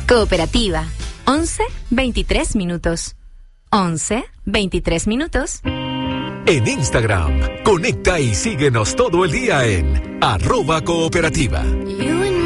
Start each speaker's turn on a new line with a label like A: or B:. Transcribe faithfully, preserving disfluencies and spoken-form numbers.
A: Cooperativa, once veintitrés minutos. once veintitrés minutos.
B: En Instagram, conecta y síguenos todo el día en arroba cooperativa.
C: You and